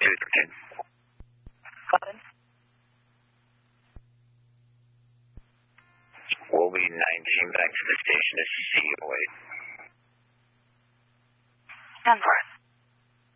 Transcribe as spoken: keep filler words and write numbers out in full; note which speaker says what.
Speaker 1: two thirteen.
Speaker 2: Button.
Speaker 1: We'll be nineteen back to the station to C O eight.
Speaker 2: ten four.